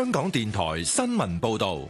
香港電台新聞報道。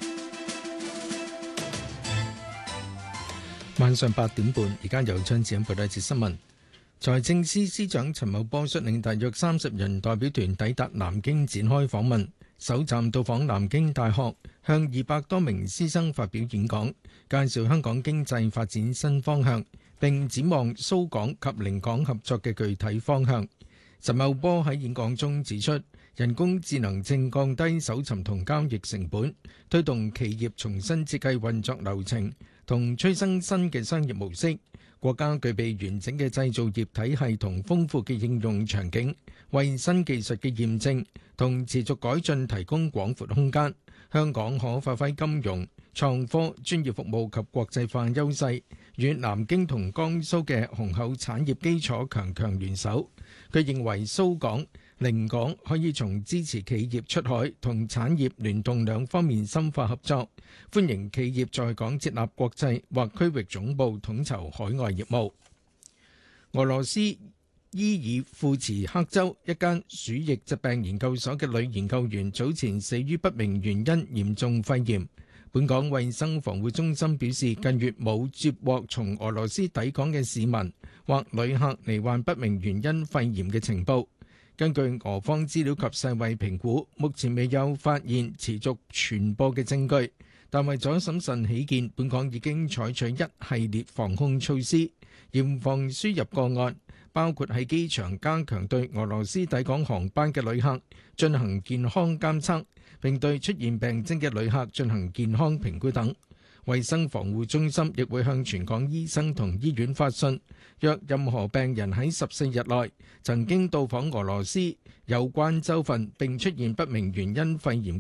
晚上8點半，而家由張子欣報道一節新聞。財政司司長陳茂波率領大約30人代表團抵達南京展開訪問，首站到訪南京大學，向200多名師生發表演講，介紹香港經濟發展新方向，並展望蘇港及寧港合作嘅具體方向。陳茂波喺演講中指出，人工智能正降低搜尋同交易成本，推動企業重新設計運作流程，同催生新嘅商業模式。國家具備完整嘅製造業體系同豐富嘅應用場景，為新技術嘅驗證同持續改進提供廣闊空間。香港可發揮金融、創科、專業服務及國際化優勢，與南京同江蘇嘅雄厚產業基礎強強聯手。佢認為蘇港、寧港可以從支持企業出海同產業聯動兩方面深化合作，歡迎企業在港設立國際或區域總部統籌海外業務。俄羅斯伊爾庫茨克州一間鼠疫疾病研究所嘅女研究員早前死於不明原因嚴重肺炎。本港衛生防護中心表示，近月冇接獲從俄羅斯抵港嘅市民或旅客罹患不明原因肺炎嘅情報。根據俄方資料及世衛評估，目前未有發現持續傳播嘅證據，但為咗審慎起見，本港已經採取一系列防控措施，嚴防輸入個案，包括喺機場加強對俄羅斯抵港航班嘅旅客進行健康監測，並對出現病徵嘅旅客進行健康評估等。衛生防護中心亦會向全港醫生同醫院發信，若任何病人喺14日內曾經到訪俄羅斯有關州份並出現不明原因肺炎